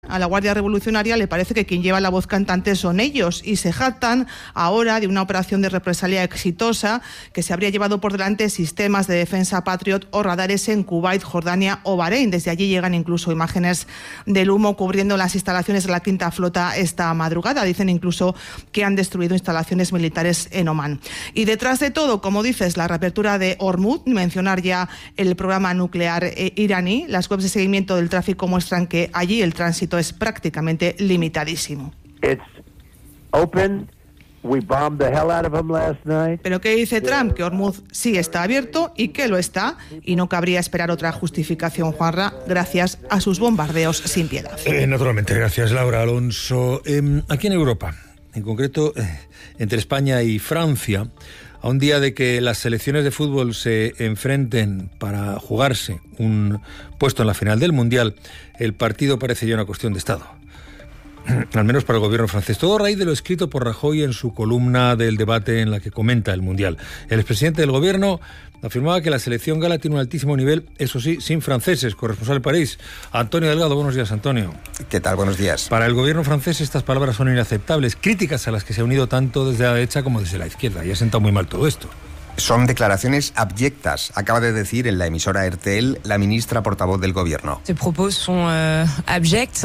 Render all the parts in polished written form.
a la Guardia Revolucionaria le parece que quien lleva la voz cantante son ellos y se jactan ahora de una operación de represalia exitosa que se habría llevado por delante sistemas de defensa Patriot o radares en Kuwait, Jordania o Bahrein. Desde allí llegan incluso imágenes del humo cubriendo las instalaciones de la Quinta Flota esta madrugada. Dicen incluso que han destruido instalaciones militares en Omán. Y detrás de todo, como dices, la reapertura de Hormuz, mencionar ya el programa nuclear iraní. Las webs de seguimiento del tráfico muestran que allí el tránsito es prácticamente limitadísimo. It's open. We bombed the hell out of them last night. Pero ¿qué dice Trump? Que Hormuz sí está abierto y que lo está, y no cabría esperar otra justificación, Juanra, gracias a sus bombardeos sin piedad. Naturalmente, gracias, Laura Alonso. Aquí en Europa, en concreto entre España y Francia, a un día de que las selecciones de fútbol se enfrenten para jugarse un puesto en la final del Mundial, el partido parece ya una cuestión de Estado. Al menos para el gobierno francés. Todo a raíz de lo escrito por Rajoy en su columna del debate en la que comenta el Mundial. El expresidente del gobierno afirmaba que la selección gala tiene un altísimo nivel, eso sí, sin franceses. Corresponsal de París, Antonio Delgado. Buenos días, Antonio. ¿Qué tal? Buenos días. Para el gobierno francés estas palabras son inaceptables, críticas a las que se ha unido tanto desde la derecha como desde la izquierda, y ha sentado muy mal todo esto. Son declaraciones abyectas, acaba de decir en la emisora RTL la ministra portavoz del gobierno. Ces propos son abyects.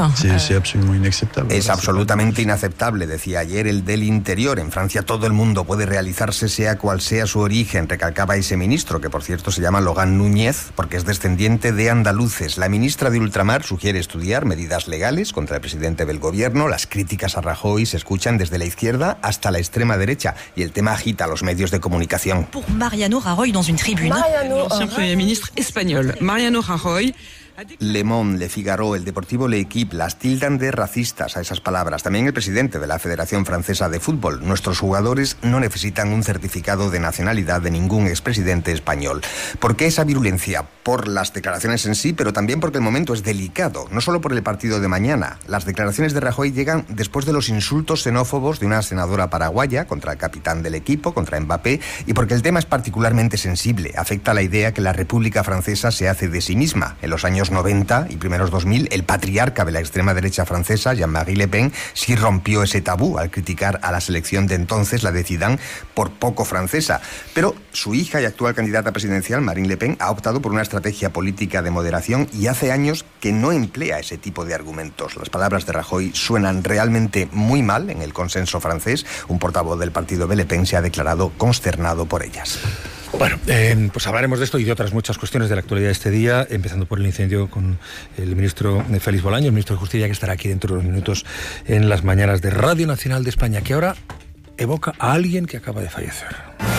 Es absolutamente inaceptable, decía ayer el del Interior. En Francia todo el mundo puede realizarse sea cual sea su origen, recalcaba ese ministro, que por cierto se llama Logan Núñez, porque es descendiente de andaluces. La ministra de Ultramar sugiere estudiar medidas legales contra el presidente del gobierno. Las críticas a Rajoy se escuchan desde la izquierda hasta la extrema derecha, y el tema agita a los medios de comunicación. Mariano Rajoy dans une tribune. L'ancien Premier ministre espagnol, Mariano Rajoy. Le Monde, Le Figaro, el Deportivo L'Equipe las tildan de racistas a esas palabras. También el presidente de la Federación Francesa de Fútbol. Nuestros jugadores no necesitan un certificado de nacionalidad de ningún expresidente español. ¿Por qué esa virulencia? Por las declaraciones en sí, pero también porque el momento es delicado. No solo por el partido de mañana. Las declaraciones de Rajoy llegan después de los insultos xenófobos de una senadora paraguaya contra el capitán del equipo, contra Mbappé, y porque el tema es particularmente sensible. Afecta a la idea que la República Francesa se hace de sí misma. En los años 90 y primeros 2000, el patriarca de la extrema derecha francesa, Jean-Marie Le Pen, sí rompió ese tabú al criticar a la selección de entonces, la de Zidane, por poco francesa. Pero su hija y actual candidata presidencial, Marine Le Pen, ha optado por una estrategia política de moderación y hace años que no emplea ese tipo de argumentos. Las palabras de Rajoy suenan realmente muy mal en el consenso francés. Un portavoz del partido de Le Pen se ha declarado consternado por ellas. Bueno, pues hablaremos de esto y de otras muchas cuestiones de la actualidad de este día, empezando por el incendio con el ministro Félix Bolaños, ministro de Justicia, que estará aquí dentro de unos minutos en las mañanas de Radio Nacional de España, que ahora evoca a alguien que acaba de fallecer.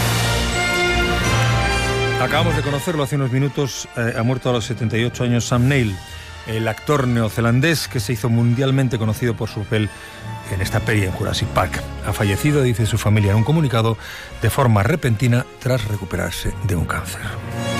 Acabamos de conocerlo hace unos minutos, ha muerto a los 78 años Sam Neill, el actor neozelandés que se hizo mundialmente conocido por su papel en esta peli en Jurassic Park. Ha fallecido, dice su familia en un comunicado, de forma repentina tras recuperarse de un cáncer.